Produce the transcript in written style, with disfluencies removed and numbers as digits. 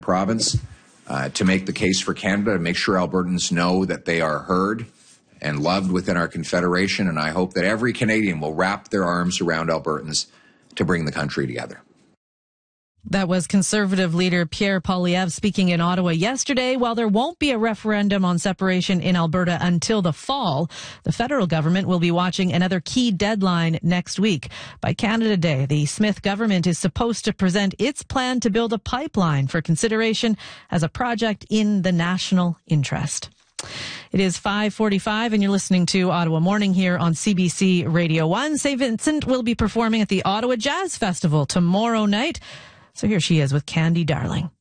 province to make the case for Canada, to make sure Albertans know that they are heard and loved within our Confederation. And I hope that every Canadian will wrap their arms around Albertans to bring the country together. That was Conservative leader Pierre Poilievre speaking in Ottawa yesterday. While there won't be a referendum on separation in Alberta until the fall, the federal government will be watching another key deadline next week. By Canada Day, the Smith government is supposed to present its plan to build a pipeline for consideration as a project in the national interest. It is 5:45 and you're listening to Ottawa Morning here on CBC Radio 1. St. Vincent will be performing at the Ottawa Jazz Festival tomorrow night. So here she is with Candy Darling.